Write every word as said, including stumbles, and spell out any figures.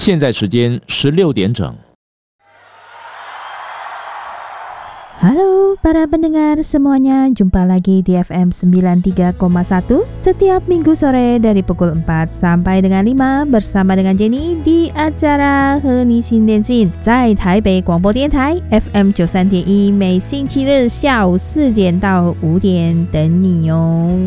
现在时间十六点整。 Halo para pendengar semuanya, jumpa lagi di F M sembilan puluh tiga koma satu setiap minggu sore dari pukul empat sampai dengan lima bersama dengan Jenny di acara和你新连线，在台北广播电台 F M 九十三点一，每星期日下午四点到五点等你哦。